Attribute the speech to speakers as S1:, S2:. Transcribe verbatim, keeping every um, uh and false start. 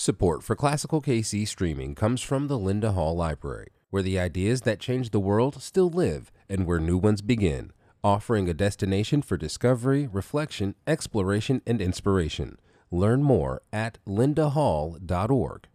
S1: Support for Classical K C streaming comes from the Linda Hall Library, where the ideas that change the world still live and where new ones begin, offering a destination for discovery, reflection, exploration, and inspiration. Learn more at linda hall dot org.